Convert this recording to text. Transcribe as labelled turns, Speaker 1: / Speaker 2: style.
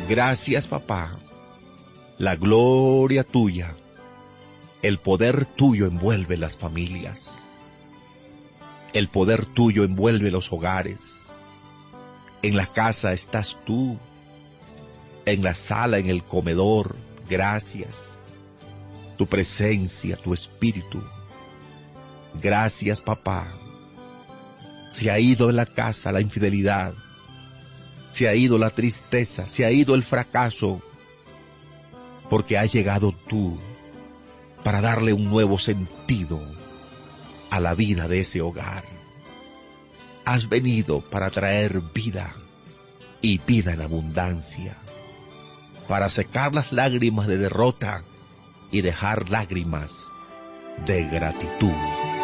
Speaker 1: Gracias, papá. La gloria tuya, el poder tuyo envuelve las familias. El poder tuyo envuelve los hogares. En la casa estás tú. En la sala, en el comedor. Gracias. Tu presencia, tu espíritu. Gracias, papá. Se ha ido en la casa la infidelidad. Se ha ido la tristeza. Se ha ido el fracaso. Porque has llegado tú para darle un nuevo sentido a la vida de ese hogar. Has venido para traer vida y vida en abundancia, para secar las lágrimas de derrota y dejar lágrimas de gratitud.